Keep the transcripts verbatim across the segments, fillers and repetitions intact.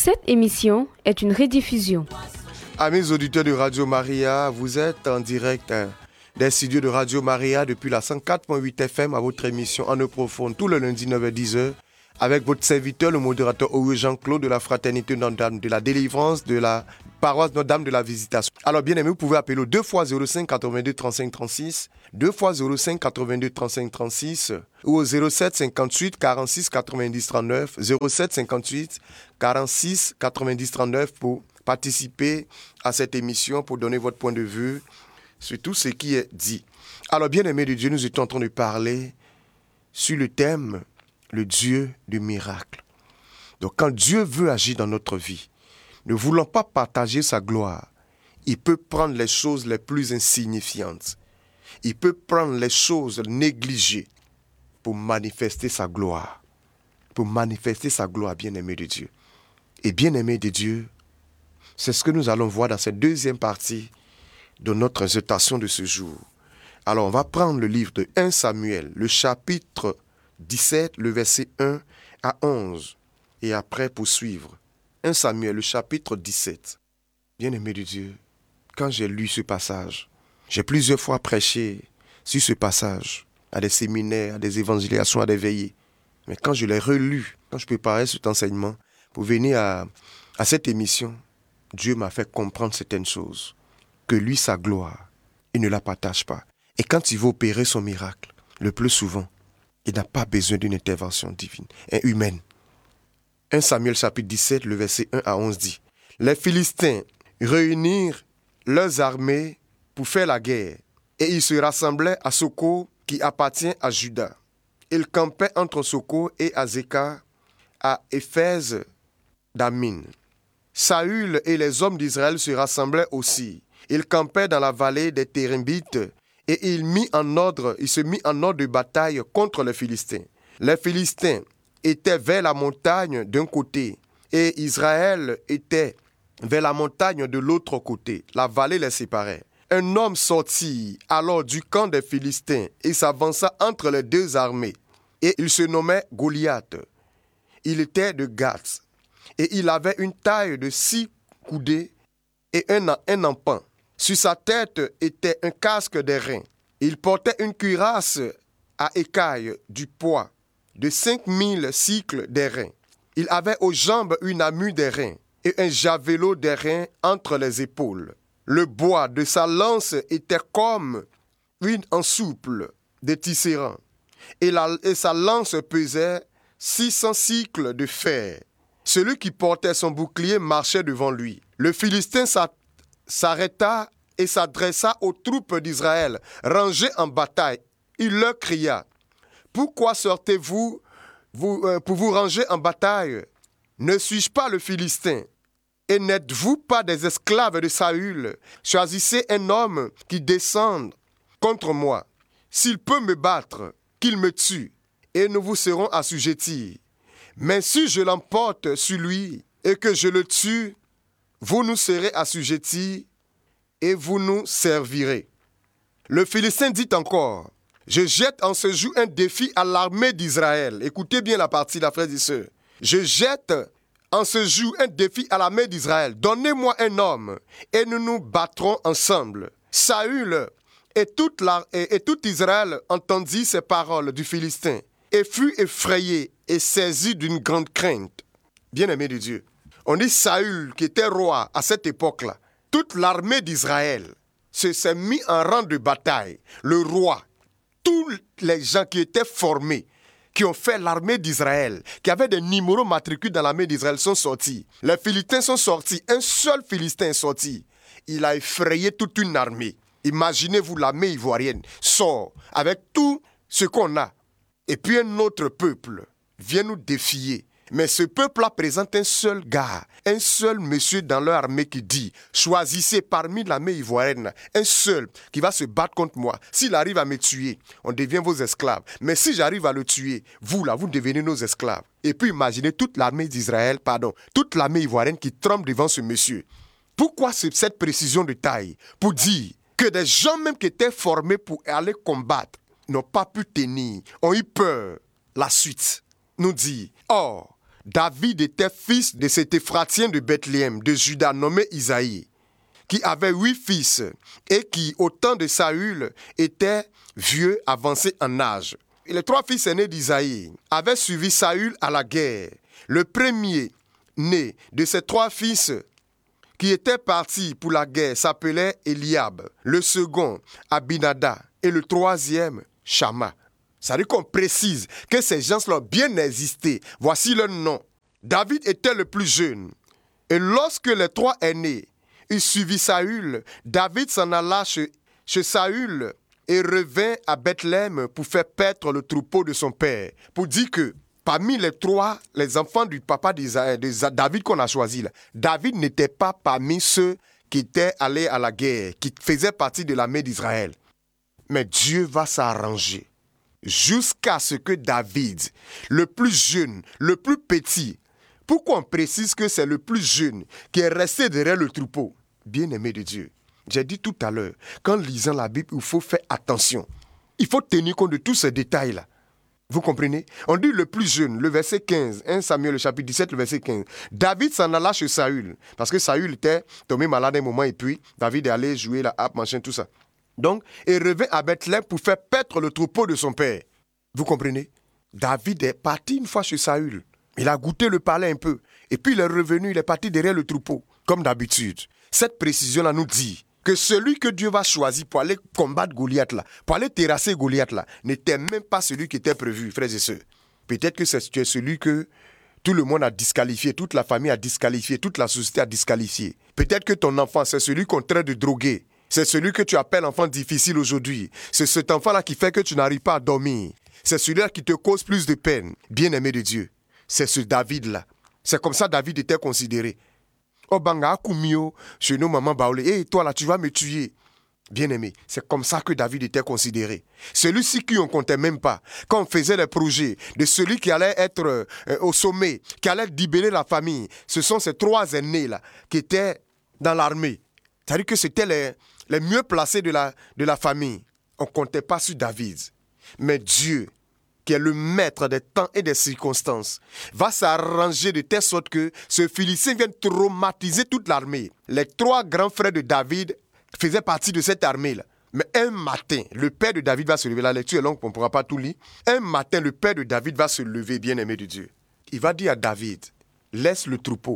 Cette émission est une rediffusion. Amis auditeurs de Radio Maria, vous êtes en direct hein, des studios de Radio Maria depuis la cent quatre virgule huit F M à votre émission En eau profonde tous les lundis neuf heures dix avec votre serviteur, le modérateur Aurélien Jean-Claude de la Fraternité Notre-Dame de la Délivrance de la paroisse Notre-Dame de la Visitation. Alors bien aimé, vous pouvez appeler au deux fois zéro cinq quatre-vingt-deux trente-cinq trente-six, deux fois zéro cinq quatre-vingt-deux trente-cinq trente-six ou au zéro sept cinquante-huit quarante-six quatre-vingt-dix trente-neuf, zéro sept cinquante-huit quarante-six quatre-vingt-dix trente-neuf pour participer à cette émission, pour donner votre point de vue sur tout ce qui est dit. Alors bien aimé de Dieu, nous étions en train de parler sur le thème le Dieu du miracle. Donc quand Dieu veut agir dans notre vie, ne voulant pas partager sa gloire, il peut prendre les choses les plus insignifiantes. Il peut prendre les choses négligées pour manifester sa gloire. Pour manifester sa gloire, bien-aimé de Dieu. Et bien-aimé de Dieu, c'est ce que nous allons voir dans cette deuxième partie de notre exhortation de ce jour. Alors on va prendre le livre de premier Samuel, le chapitre dix-sept, le verset un à onze, et après poursuivre. premier Samuel, le chapitre dix-sept. Bien-aimé de Dieu, quand j'ai lu ce passage, j'ai plusieurs fois prêché sur ce passage, à des séminaires, à des évangélisations, à des veillées. Mais quand je l'ai relu, quand je préparais cet enseignement, pour venir à, à cette émission, Dieu m'a fait comprendre certaines choses. Que lui, sa gloire, il ne la partage pas. Et quand il veut opérer son miracle, le plus souvent, il n'a pas besoin d'une intervention divine et humaine. premier Samuel chapitre dix-sept, le verset un à onze dit « Les Philistins réunirent leurs armées pour faire la guerre, et ils se rassemblaient à Soko qui appartient à Juda. Ils campaient entre Soko et Azekah, à Éphèse d'Amin. Saül et les hommes d'Israël se rassemblaient aussi. Ils campaient dans la vallée des Térimbites, et il, mit en ordre, il se mit en ordre de bataille contre les Philistins. Les Philistins étaient vers la montagne d'un côté, et Israël était vers la montagne de l'autre côté. La vallée les séparait. Un homme sortit alors du camp des Philistins et s'avança entre les deux armées. Et il se nommait Goliath. Il était de Gath, et il avait une taille de six coudées et un, un empan. Sur sa tête était un casque d'airain. Il portait une cuirasse à écailles du poids de cinq mille cycles d'airain. Il avait aux jambes une amure d'airain et un javelot d'airain entre les épaules. Le bois de sa lance était comme une ensouple de tisserand, et, la, et sa lance pesait six cents cycles de fer. Celui qui portait son bouclier marchait devant lui. Le Philistin s'arrêta et s'adressa aux troupes d'Israël, rangées en bataille. Il leur cria, « Pourquoi sortez-vous vous, euh, pour vous ranger en bataille? Ne suis-je pas le Philistin? Et n'êtes-vous pas des esclaves de Saül? Choisissez un homme qui descende contre moi. S'il peut me battre, qu'il me tue, et nous vous serons assujettis. Mais si je l'emporte sur lui et que je le tue, vous nous serez assujettis et vous nous servirez. » Le Philistin dit encore, « Je jette en ce jour un défi à l'armée d'Israël. » Écoutez bien la partie, la frère et sœurs. « Je jette en ce jour un défi à l'armée d'Israël. Donnez-moi un homme et nous nous battrons ensemble. » Saül et, toute la, et, et tout Israël entendit ces paroles du Philistin et fut effrayé et saisi d'une grande crainte. Bien-aimé de Dieu, on dit Saül qui était roi à cette époque-là. Toute l'armée d'Israël se s'est mis en rang de bataille. Le roi, tous les gens qui étaient formés, qui ont fait l'armée d'Israël, qui avaient des numéros matricules dans l'armée d'Israël, sont sortis. Les Philistins sont sortis. Un seul Philistin est sorti. Il a effrayé toute une armée. Imaginez-vous, l'armée ivoirienne sort avec tout ce qu'on a. Et puis un autre peuple vient nous défier. Mais ce peuple-là présente un seul gars, un seul monsieur dans leur armée qui dit « Choisissez parmi l'armée ivoirienne un seul qui va se battre contre moi. S'il arrive à me tuer, on devient vos esclaves. Mais si j'arrive à le tuer, vous là, vous devenez nos esclaves. » Et puis imaginez toute l'armée d'Israël, pardon, toute l'armée ivoirienne qui tremble devant ce monsieur. Pourquoi cette précision de taille? Pour dire que des gens même qui étaient formés pour aller combattre n'ont pas pu tenir, ont eu peur. La suite nous dit « Or, David était fils de cet Éphratien de Bethléem, de Juda, nommé Isaïe, qui avait huit fils et qui, au temps de Saül, était vieux, avancé en âge. Et les trois fils aînés d'Isaïe avaient suivi Saül à la guerre. Le premier né de ces trois fils qui étaient partis pour la guerre s'appelait Eliab, le second Abinada et le troisième Shama. Ça veut dire qu'on précise que ces gens-là ont bien existé. Voici leur nom. David était le plus jeune. Et lorsque les trois aînés eurent suivi Saül, David s'en alla chez, chez Saül et revint à Bethléem pour faire paître le troupeau de son père. Pour dire que parmi les trois, les enfants du papa de, de David qu'on a choisi, là, David n'était pas parmi ceux qui étaient allés à la guerre, qui faisaient partie de l'armée d'Israël. Mais Dieu va s'arranger jusqu'à ce que David, le plus jeune, le plus petit, pourquoi on précise que c'est le plus jeune qui est resté derrière le troupeau? Bien-aimé de Dieu, j'ai dit tout à l'heure, qu'en lisant la Bible, il faut faire attention. Il faut tenir compte de tous ces détails-là. Vous comprenez? On dit le plus jeune, le verset quinze, premier Samuel, le chapitre dix-sept, le verset quinze. David s'en alla chez Saül, parce que Saül était tombé malade un moment et puis David est allé jouer la harpe, machin, tout ça. Donc, il revint à Bethléem pour faire paître le troupeau de son père. Vous comprenez? David est parti une fois chez Saül. Il a goûté le palais un peu. Et puis il est revenu, il est parti derrière le troupeau, comme d'habitude. Cette précision-là nous dit que celui que Dieu va choisir pour aller combattre Goliath, là, pour aller terrasser Goliath, là, n'était même pas celui qui était prévu, frères et sœurs. Peut-être que c'est celui que tout le monde a disqualifié, toute la famille a disqualifié, toute la société a disqualifié. Peut-être que ton enfant, c'est celui qu'on traite de droguer. C'est celui que tu appelles enfant difficile aujourd'hui. C'est cet enfant-là qui fait que tu n'arrives pas à dormir. C'est celui-là qui te cause plus de peine. Bien-aimé de Dieu, c'est ce David-là. C'est comme ça David était considéré. Oh banga kumio, chez nos mamans baoulé. Hé, toi là, tu vas me tuer. Bien-aimé, c'est comme ça que David était considéré. Celui-ci qui on comptait même pas. Quand on faisait les projets de celui qui allait être euh, au sommet, qui allait libérer la famille, ce sont ces trois aînés-là qui étaient dans l'armée. C'est-à-dire que c'était les, les mieux placés de la, de la famille. On ne comptait pas sur David. Mais Dieu, qui est le maître des temps et des circonstances, va s'arranger de telle sorte que ce Philistin vienne traumatiser toute l'armée. Les trois grands frères de David faisaient partie de cette armée-là. Mais un matin, le père de David va se lever. La lecture est longue, on ne pourra pas tout lire. Un matin, le père de David va se lever, bien-aimé de Dieu. Il va dire à David, laisse le troupeau,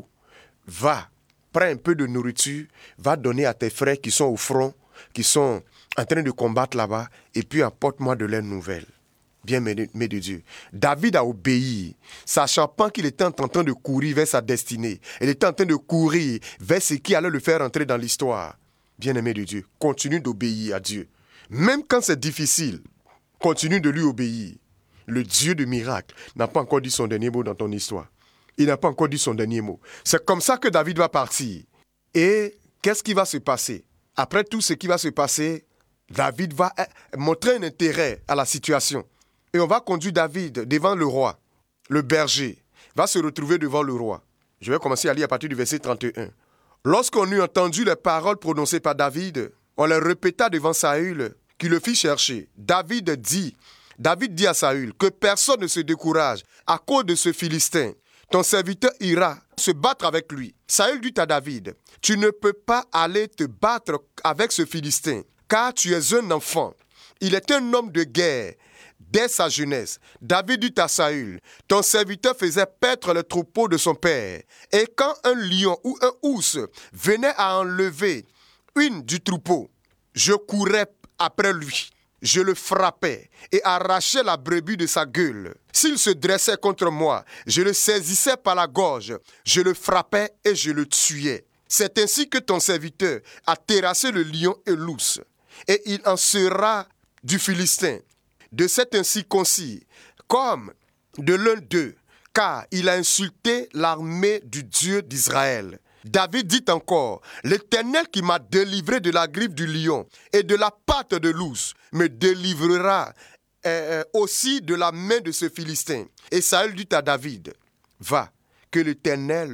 va, prends un peu de nourriture, va donner à tes frères qui sont au front, qui sont en train de combattre là-bas, et puis apporte-moi de leurs nouvelles. Bien-aimé de Dieu. David a obéi, sachant pas qu'il était en train de courir vers sa destinée. Il était en train de courir vers ce qui allait le faire entrer dans l'histoire. Bien-aimé de Dieu, continue d'obéir à Dieu. Même quand c'est difficile, continue de lui obéir. Le Dieu de miracle n'a pas encore dit son dernier mot dans ton histoire. Il n'a pas encore dit son dernier mot. C'est comme ça que David va partir. Et qu'est-ce qui va se passer? Après tout ce qui va se passer, David va montrer un intérêt à la situation. Et on va conduire David devant le roi. Le berger va se retrouver devant le roi. Je vais commencer à lire à partir du verset trente et un. Lorsqu'on eut entendu les paroles prononcées par David, on les répéta devant Saül, qui le fit chercher. David dit, David dit à Saül que personne ne se décourage à cause de ce Philistin. Ton serviteur ira se battre avec lui. Saül dit à David, tu ne peux pas aller te battre avec ce Philistin, car tu es un enfant. Il est un homme de guerre. Dès sa jeunesse, David dit à Saül, ton serviteur faisait paître le troupeau de son père. Et quand un lion ou un ours venait à enlever une du troupeau, je courais après lui. Je le frappais et arrachais la brebis de sa gueule. S'il se dressait contre moi, je le saisissais par la gorge, je le frappais et je le tuais. C'est ainsi que ton serviteur a terrassé le lion et l'ours. Et il en sera du Philistin, de cet incirconcis, comme de l'un d'eux, car il a insulté l'armée du Dieu d'Israël. David dit encore, l'Éternel qui m'a délivré de la griffe du lion et de la patte de l'ours, me délivrera euh, aussi de la main de ce Philistin. Et Saül dit à David, va, que l'Éternel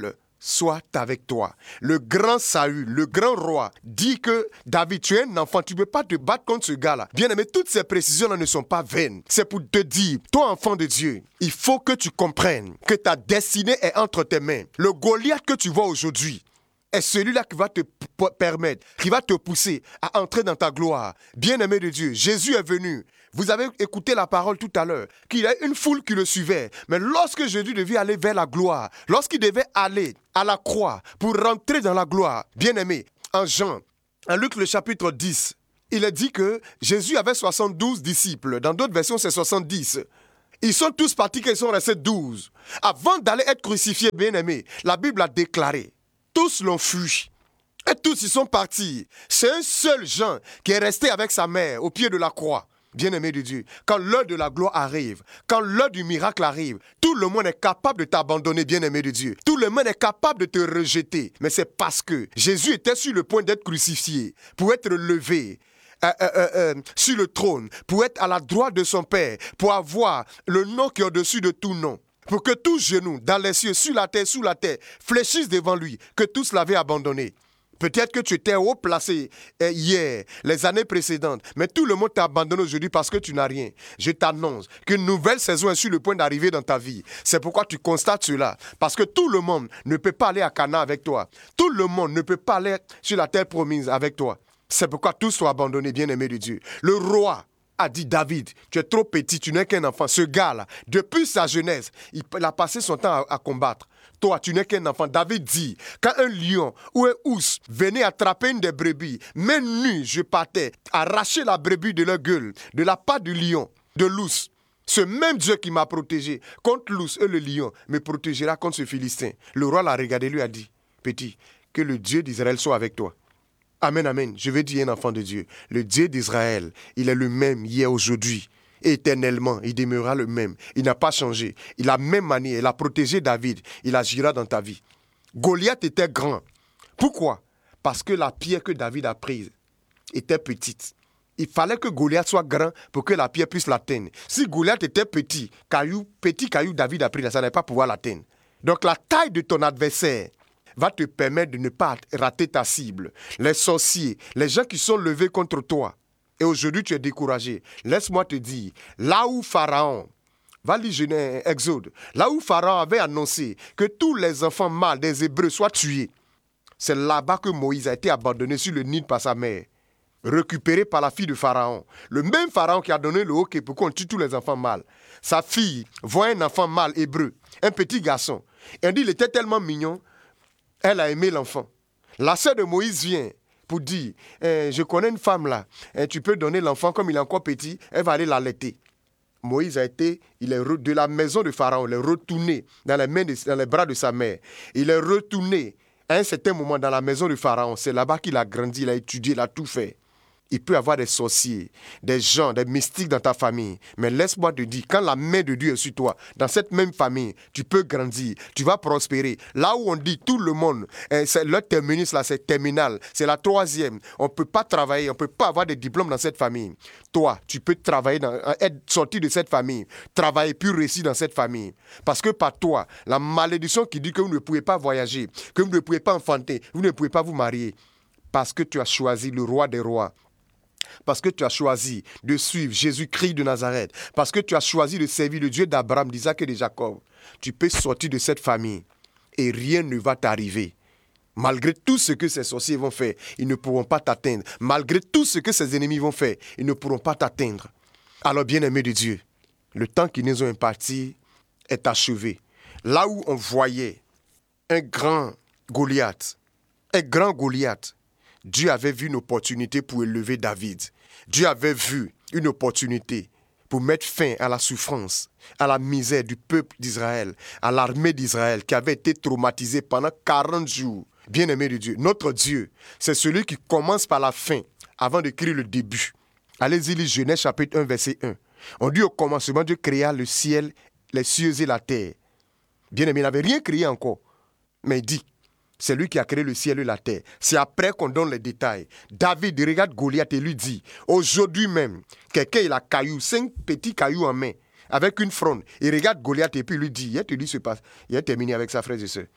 soit avec toi. Le grand Saül, le grand roi, dit que David, tu es un enfant, tu ne peux pas te battre contre ce gars-là. Bien aimé, toutes ces précisions-là ne sont pas vaines. C'est pour te dire, toi enfant de Dieu, il faut que tu comprennes que ta destinée est entre tes mains. Le Goliath que tu vois aujourd'hui est celui-là qui va te p- permettre, qui va te pousser à entrer dans ta gloire. Bien-aimé de Dieu, Jésus est venu. Vous avez écouté la parole tout à l'heure, qu'il y a une foule qui le suivait. Mais lorsque Jésus devait aller vers la gloire, lorsqu'il devait aller à la croix pour rentrer dans la gloire, bien-aimé, en Jean, en Luc le chapitre dix, il est dit que Jésus avait soixante-douze disciples. Dans d'autres versions, c'est soixante-dix. Ils sont tous partis, qu'ils sont restés douze. Avant d'aller être crucifiés, bien-aimé, la Bible a déclaré, tous l'ont fui. Et tous ils sont partis. C'est un seul Jean qui est resté avec sa mère au pied de la croix. Bien-aimé de Dieu, quand l'heure de la gloire arrive, quand l'heure du miracle arrive, tout le monde est capable de t'abandonner, bien-aimé de Dieu. Tout le monde est capable de te rejeter. Mais c'est parce que Jésus était sur le point d'être crucifié pour être levé euh, euh, euh, euh, sur le trône, pour être à la droite de son Père, pour avoir le nom qui est au-dessus de tout nom. Pour que tous genoux, dans les cieux, sur la terre, sous la terre, fléchissent devant lui, que tous l'avaient abandonné. Peut-être que tu étais haut placé eh, hier, les années précédentes, mais tout le monde t'a abandonné aujourd'hui parce que tu n'as rien. Je t'annonce qu'une nouvelle saison est sur le point d'arriver dans ta vie. C'est pourquoi tu constates cela. Parce que tout le monde ne peut pas aller à Canaan avec toi. Tout le monde ne peut pas aller sur la terre promise avec toi. C'est pourquoi tous sont abandonnés, bien-aimés de Dieu. Le roi a dit, David, tu es trop petit, tu n'es qu'un enfant. Ce gars-là, depuis sa jeunesse, il a passé son temps à, à combattre. Toi, tu n'es qu'un enfant. David dit, quand un lion ou un ours venait attraper une des brebis, main nue, je partais, arracher la brebis de leur gueule, de la patte du lion, de l'ours. Ce même Dieu qui m'a protégé contre l'ours et le lion me protégera contre ce Philistin. Le roi l'a regardé, lui a dit, petit, que le Dieu d'Israël soit avec toi. Amen, amen. Je veux dire un enfant de Dieu. Le Dieu d'Israël, il est le même hier, aujourd'hui. Éternellement, il demeurera le même. Il n'a pas changé. Il a la même manière. Il a protégé David. Il agira dans ta vie. Goliath était grand. Pourquoi? Parce que la pierre que David a prise était petite. Il fallait que Goliath soit grand pour que la pierre puisse l'atteindre. Si Goliath était petit, caillou, petit caillou David a pris, ça n'allait pas pouvoir l'atteindre. Donc la taille de ton adversaire va te permettre de ne pas rater ta cible. Les sorciers, les gens qui sont levés contre toi, et aujourd'hui tu es découragé. Laisse-moi te dire, là où Pharaon, va lire Genèse, Exode, là où Pharaon avait annoncé que tous les enfants mâles des Hébreux soient tués, c'est là-bas que Moïse a été abandonné sur le Nil par sa mère, récupéré par la fille de Pharaon. Le même Pharaon qui a donné le hockey pour qu'on tue tous les enfants mâles. Sa fille voit un enfant mâle hébreu, un petit garçon. Elle dit, il était tellement mignon, elle a aimé l'enfant. La sœur de Moïse vient pour dire, eh, je connais une femme là, eh, tu peux donner l'enfant comme il est encore petit, elle va aller l'allaiter. Moïse a été, il est re, de la maison de Pharaon, il est retourné dans les, mains de, dans les bras de sa mère. Il est retourné à un certain moment dans la maison de Pharaon. C'est là-bas qu'il a grandi, il a étudié, il a tout fait. Il peut y avoir des sorciers, des gens, des mystiques dans ta famille. Mais laisse-moi te dire, quand la main de Dieu est sur toi, dans cette même famille, tu peux grandir, tu vas prospérer. Là où on dit tout le monde, eh, c'est le terminus là, c'est terminal, c'est la troisième. On ne peut pas travailler, on ne peut pas avoir de diplôme dans cette famille. Toi, tu peux travailler, dans, être sorti de cette famille, travailler puis réussir dans cette famille. Parce que par toi, la malédiction qui dit que vous ne pouvez pas voyager, que vous ne pouvez pas enfanter, vous ne pouvez pas vous marier, parce que tu as choisi le roi des rois. Parce que tu as choisi de suivre Jésus-Christ de Nazareth, parce que tu as choisi de servir le Dieu d'Abraham, d'Isaac et de Jacob, tu peux sortir de cette famille et rien ne va t'arriver. Malgré tout ce que ces sorciers vont faire, ils ne pourront pas t'atteindre. Malgré tout ce que ces ennemis vont faire, ils ne pourront pas t'atteindre. Alors, bien-aimés de Dieu, le temps qu'ils nous ont imparti est achevé. Là où on voyait un grand Goliath, un grand Goliath, Dieu avait vu une opportunité pour élever David. Dieu avait vu une opportunité pour mettre fin à la souffrance, à la misère du peuple d'Israël, à l'armée d'Israël qui avait été traumatisée pendant quarante jours. Bien-aimé de Dieu, notre Dieu, c'est celui qui commence par la fin avant de créer le début. Allez-y lire Genèse chapitre un, verset un. On dit au commencement, Dieu créa le ciel, les cieux et la terre. Bien-aimé, il n'avait rien créé encore, mais il dit, c'est lui qui a créé le ciel et la terre. C'est après qu'on donne les détails. David regarde Goliath et lui dit, aujourd'hui même, quelqu'un il a caillou, cinq petits cailloux en main, avec une fronde. Il regarde Goliath et puis lui dit, il te dit ce passe. Il a terminé avec sa frère et soeur.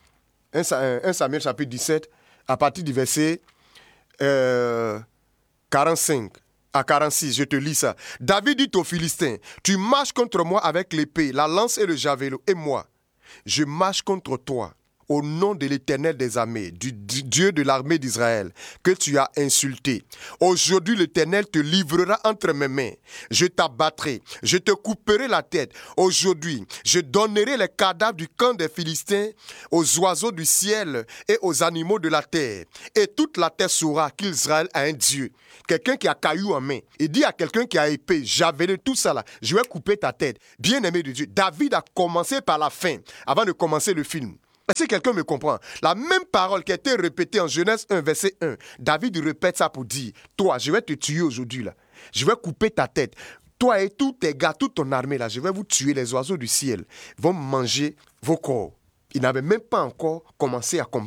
un Samuel chapitre dix-sept, à partir du verset euh, quarante-cinq à quarante-six, je te lis ça. David dit aux Philistins, tu marches contre moi avec l'épée, la lance et le javelot, et moi, je marche contre toi. Au nom de l'Éternel des armées, du, du Dieu de l'armée d'Israël, que tu as insulté. Aujourd'hui, l'Éternel te livrera entre mes mains. Je t'abattrai, je te couperai la tête. Aujourd'hui, je donnerai les cadavres du camp des Philistins aux oiseaux du ciel et aux animaux de la terre. Et toute la terre saura qu'Israël a un Dieu. Quelqu'un qui a caillou en main. Il dit à quelqu'un qui a épée, j'avais tout ça là, je vais couper ta tête. Bien-aimé de Dieu, David a commencé par la fin, avant de commencer le film. Si quelqu'un me comprend, la même parole qui a été répétée en Genèse un, verset un, David répète ça pour dire, toi, je vais te tuer aujourd'hui, là. Je vais couper ta tête. Toi et tous tes gars, toute ton armée, là, je vais vous tuer. Les oiseaux du ciel vont manger vos corps. Il n'avait même pas encore commencé à combattre.